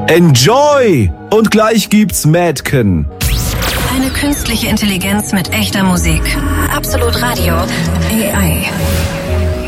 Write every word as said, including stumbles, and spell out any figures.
Enjoy! Und gleich gibt's Mädchen. Eine künstliche Intelligenz mit echter Musik. Absolut Radio. A I.